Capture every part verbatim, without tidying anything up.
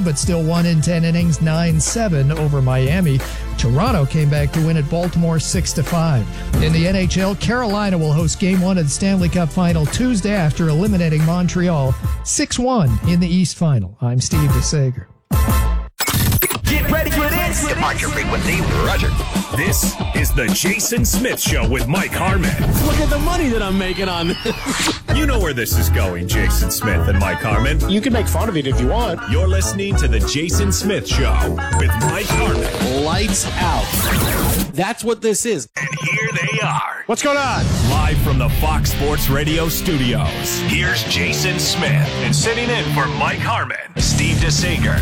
but still won in ten innings, nine seven over Miami. Toronto came back to win at Baltimore six to five. In the N H L, Carolina will host Game one of the Stanley Cup Final Tuesday after eliminating Montreal six one in the East Final. I'm Steve DeSager. Get ready for this. Departure frequency, Roger. This is the Jason Smith Show with Mike Harmon. Look at the money that I'm making on this. You know where this is going, Jason Smith and Mike Harmon. You can make fun of it if you want. You're listening to the Jason Smith Show with Mike Harmon. Lights out. That's what this is. And here they are. What's going on? Live from the Fox Sports Radio studios. Here's Jason Smith. And sitting in for Mike Harmon, Steve DeSager.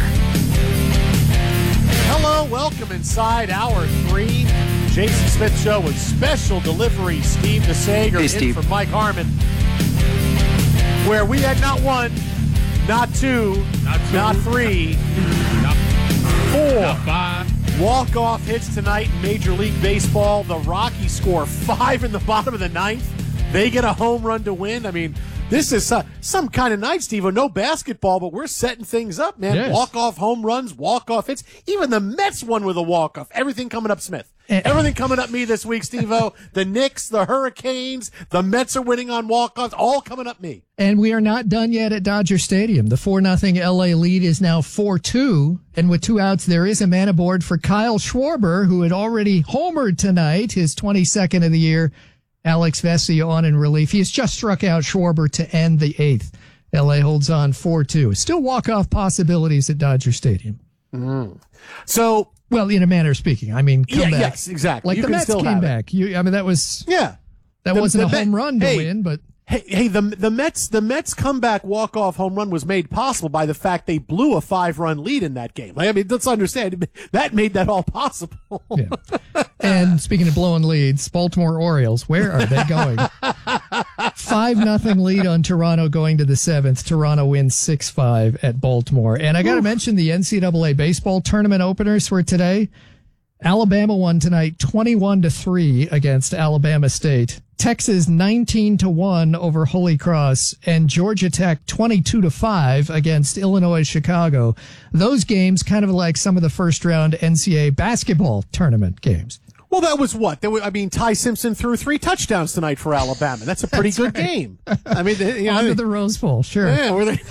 Hello, welcome inside hour three. Jason Smith Show with special delivery. Steve DeSager hey, in Steve. for Mike Harmon. Where we had not one, not two, not, two, not three, not, four not five. walk-off hits tonight in Major League Baseball. The Rockies score five in the bottom of the ninth. They get a home run to win. I mean, this is uh, some kind of night, Steve. No basketball, but we're setting things up, man. Yes. Walk-off home runs, walk-off hits. Even the Mets won with a walk-off. Everything coming up Smith. And, Everything coming up me this week, Steve-O. The Knicks, the Hurricanes, the Mets are winning on walk-offs. All coming up me. And we are not done yet at Dodger Stadium. The four nothing L A lead is now four two. And with two outs, there is a man aboard for Kyle Schwarber, who had already homered tonight, his twenty-second of the year. Alex Vesey on in relief. He has just struck out Schwarber to end the eighth. L A holds on four two. Still walk-off possibilities at Dodger Stadium. Mm. So, well, in a manner of speaking. I mean, come yeah, back. yes, exactly. Like you the can Mets still came have back. You, I mean, that was yeah. that the, wasn't the a home Met, run to hey, win, but hey, hey, the the Mets the Mets comeback walk off home run was made possible by the fact they blew a five run lead in that game. Like, I mean, let's understand that made that all possible. Yeah. And speaking of blowing leads, Baltimore Orioles, where are they going? Five nothing lead on Toronto going to the seventh. Toronto wins six five at Baltimore. And I got to mention the N C double A baseball tournament openers for today. Alabama won tonight twenty-one to three against Alabama State. Texas nineteen to one over Holy Cross, and Georgia Tech twenty-two to five against Illinois Chicago. Those games kind of like some of the first round N C double A basketball tournament games. Well, that was what? There was, I mean, Ty Simpson threw three touchdowns tonight for Alabama. That's a pretty That's good right. game. I mean, you know, Under the Rose Bowl, sure. Yeah, were they?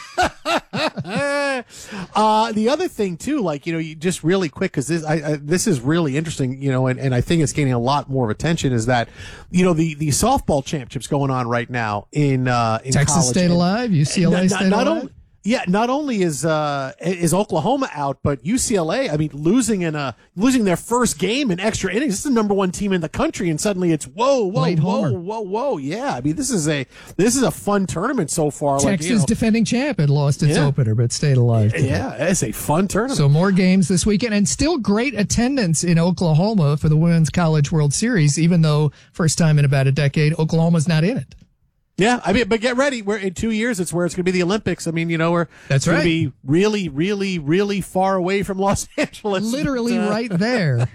uh, the other thing too, like, you know, you just really quick, cause this, I, I, this is really interesting, you know, and, and I think it's gaining a lot more of attention is that, you know, the, the softball championships going on right now in, uh, in Texas college. stayed And- alive, U C L A not, stayed not alive. Only, yeah, not only is uh is Oklahoma out, but U C L A, I mean, losing in a losing their first game in extra innings. This is the number one team in the country, and suddenly it's whoa, whoa, Late whoa, homer. whoa, whoa. Yeah, I mean, this is a this is a fun tournament so far. Texas, like, you know, defending champ, had lost its Yeah. opener, but stayed alive today. yeah, it's a fun tournament. So more games this weekend, and still great attendance in Oklahoma for the Women's College World Series, even though first time in about a decade, Oklahoma's not in it. Yeah, I mean, but get ready. We're in two years. It's where it's going to be the Olympics. I mean, you know, we're That's it's going right. to be really, really, really far away from Los Angeles. Literally Uh, right there.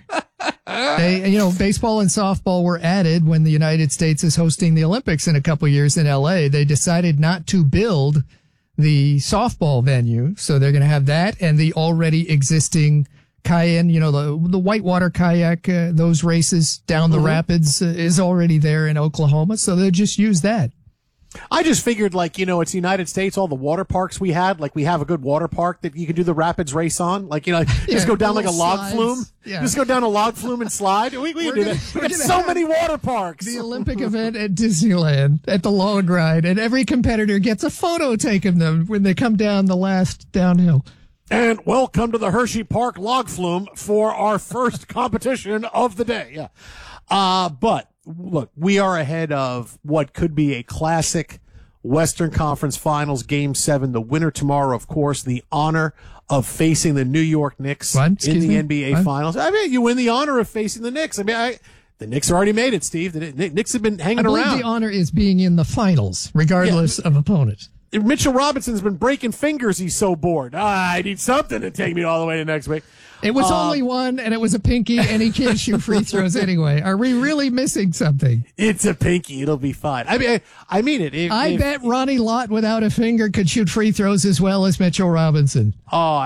They, you know, baseball and softball were added when the United States is hosting the Olympics in a couple years in L A. They decided not to build the softball venue, so they're going to have that and the already existing kayak, you know, the the whitewater kayak, uh, those races down the Mhm. rapids uh, is already there in Oklahoma, so they'll just use that. I just figured, like, you know, it's the United States, all the water parks we had, like, we have a good water park that you can do the rapids race on. Like, you know, Yeah, just go down like a little log slides. flume. Yeah. Just go down a log flume and slide. We, we We're can do gonna- that. we're We got gonna so have many water parks. The Olympic event at Disneyland at the log ride, and every competitor gets a photo taken of them when they come down the last downhill. And welcome to the Hershey Park log flume for our first competition of the day. Yeah. Uh, but look, we are ahead of what could be a classic Western Conference Finals Game seven. The winner tomorrow, of course, the honor of facing the New York Knicks What? in Excuse the me? N B A What? Finals. I mean, you win the honor of facing the Knicks. I mean, I, the Knicks already made it, Steve. The Knicks have been I hanging believe around. the honor is being in the finals, regardless of opponent. Mitchell Robinson's been breaking fingers. He's so bored. Ah, I need something to take me all the way to next week. It was Uh, only one, and it was a pinky, and he can't shoot free throws anyway. Are we really missing something? It's a pinky. It'll be fine. I mean, I, I mean it. If, I if, bet Ronnie Lott without a finger could shoot free throws as well as Mitchell Robinson. Oh,